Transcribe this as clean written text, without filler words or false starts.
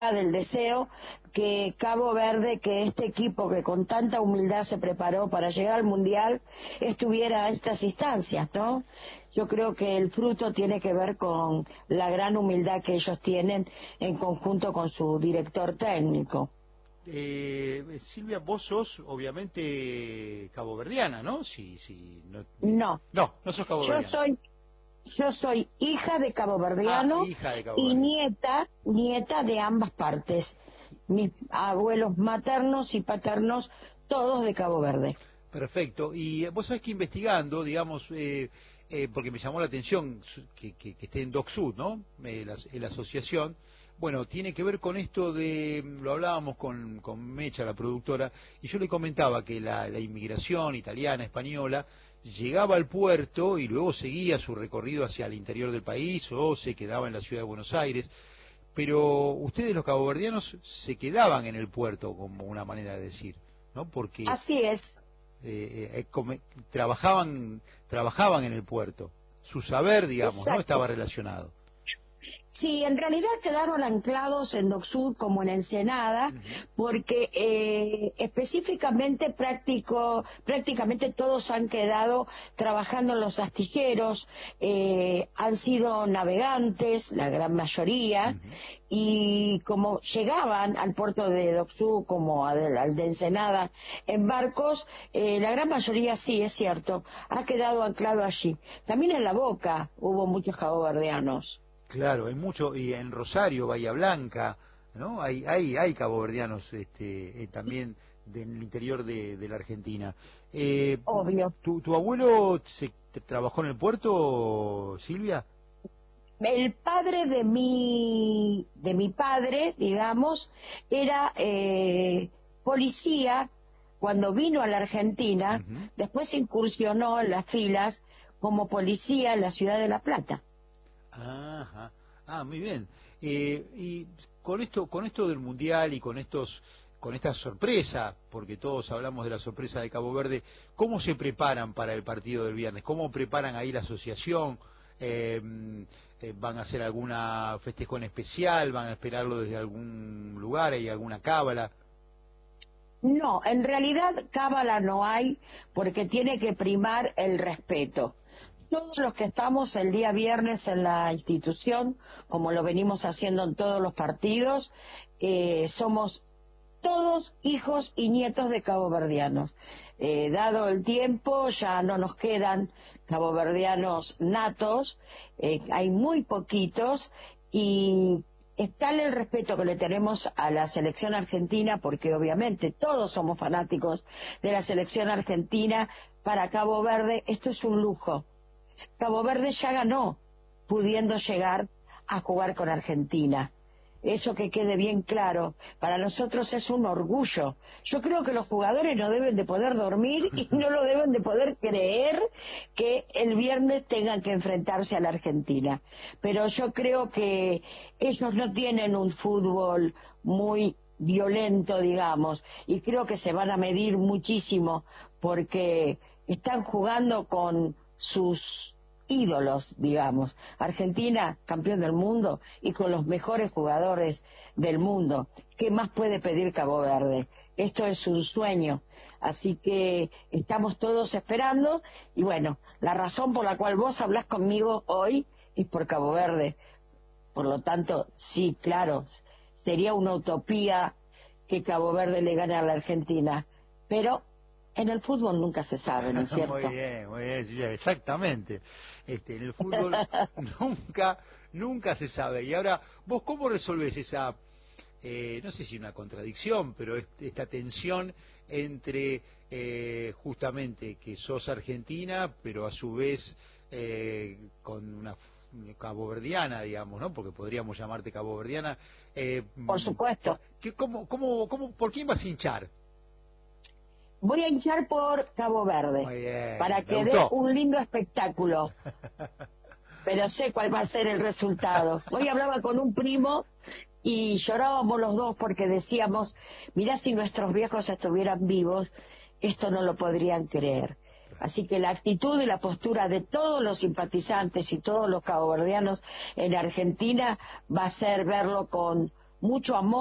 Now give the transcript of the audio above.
del deseo que Cabo Verde, que este equipo que con tanta humildad se preparó para llegar al Mundial, estuviera a estas instancias, ¿no? Yo creo que el fruto tiene que ver con la gran humildad que ellos tienen en conjunto con su director técnico. Silvia, vos sos obviamente caboverdiana, ¿no? No, No sos yo caboverdiana. soy hija de caboverdiano Hija de y caboverdiano. nieta de ambas partes. Mis abuelos maternos y paternos, todos de Cabo Verde. Perfecto. Y vos sabés que investigando, digamos, porque me llamó la atención que esté en DocSud, ¿no? La asociación. Bueno, tiene que ver con esto lo hablábamos con Mecha, la productora, y yo le comentaba que la inmigración italiana, española, llegaba al puerto y luego seguía su recorrido hacia el interior del país o se quedaba en la ciudad de Buenos Aires. Pero ustedes los caboverdianos se quedaban en el puerto, como una manera de decir, ¿no? Porque Así es. trabajaban en el puerto. Su saber, digamos, ¿no? Exacto. Estaba relacionado. Sí, en realidad quedaron anclados en DocSud como en Ensenada, porque específicamente prácticamente todos han quedado trabajando en los astilleros, han sido navegantes, la gran mayoría, y como llegaban al puerto de DocSud como al de Ensenada en barcos, la gran mayoría sí, es cierto, ha quedado anclado allí. También en La Boca hubo muchos caboverdianos. Claro, hay mucho, y en Rosario, Bahía Blanca, ¿no? Hay caboverdianos también del interior de la Argentina. Eh, Obvio. ¿Tu abuelo trabajó en el puerto, Silvia? El padre de mi padre, digamos, era policía cuando vino a la Argentina, Ujú. después incursionó en las filas como policía en la ciudad de La Plata. Ajá. Muy bien. Y con esto del mundial y con esta sorpresa, porque todos hablamos de la sorpresa de Cabo Verde, ¿cómo se preparan para el partido del viernes? ¿Cómo preparan ahí la asociación? ¿Van a hacer alguna festejo en especial? ¿Van a esperarlo desde algún lugar? ¿Hay alguna cábala? No, en realidad cábala no hay porque tiene que primar el respeto. Todos los que estamos el día viernes en la institución, como lo venimos haciendo en todos los partidos, somos todos hijos y nietos de caboverdianos. Dado el tiempo, ya no nos quedan caboverdianos natos, hay muy poquitos, y es tal el respeto que le tenemos a la selección argentina, porque obviamente todos somos fanáticos de la selección argentina. Para Cabo Verde esto es un lujo. Cabo Verde ya ganó, pudiendo llegar a jugar con Argentina. Eso que quede bien claro, para nosotros es un orgullo. Yo creo que los jugadores no deben de poder dormir y no lo deben de poder creer que el viernes tengan que enfrentarse a la Argentina. Pero yo creo que ellos no tienen un fútbol muy violento, digamos, y creo que se van a medir muchísimo porque están jugando con sus ídolos, digamos. Argentina, campeón del mundo y con los mejores jugadores del mundo. ¿Qué más puede pedir Cabo Verde? Esto es un sueño. Así que estamos todos esperando y bueno, la razón por la cual vos hablás conmigo hoy es por Cabo Verde. Por lo tanto, sí, claro, sería una utopía que Cabo Verde le gane a la Argentina, pero en el fútbol nunca se sabe, ¿no es cierto? Muy bien, Silvia, exactamente. En el fútbol nunca, nunca se sabe. Y ahora, ¿vos cómo resolvés esa, no sé si una contradicción, pero esta tensión entre justamente que sos argentina, pero a su vez con una caboverdiana, digamos, ¿no? Porque podríamos llamarte caboverdiana. Por supuesto. ¿Por quién vas a hinchar? Voy a hinchar por Cabo Verde Muy bien, para me que dé gustó. un lindo espectáculo, pero sé cuál va a ser el resultado. Hoy hablaba con un primo y llorábamos los dos porque decíamos, mirá, si nuestros viejos estuvieran vivos, esto no lo podrían creer. Así que la actitud y la postura de todos los simpatizantes y todos los caboverdianos en Argentina va a ser verlo con mucho amor.